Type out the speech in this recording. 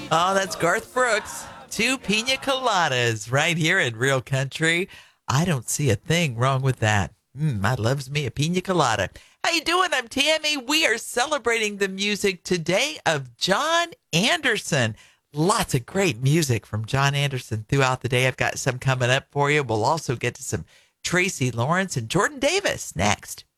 Oh, that's Garth Brooks. Two pina coladas right here in Real Country. I don't see a thing wrong with that. I loves me a pina colada. How you doing? I'm Tammy. We are celebrating the music today of John Anderson. Lots of great music from John Anderson throughout the day. I've got some coming up for you. We'll also get to some Tracy Lawrence and Jordan Davis next.